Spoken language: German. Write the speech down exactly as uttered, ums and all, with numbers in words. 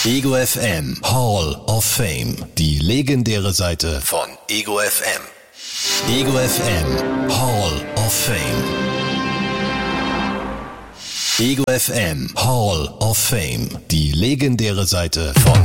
Ego F M Hall of Fame. Die legendäre Seite von Ego F M. Ego F M Hall of Fame. Ego F M Hall of Fame. Die legendäre Seite von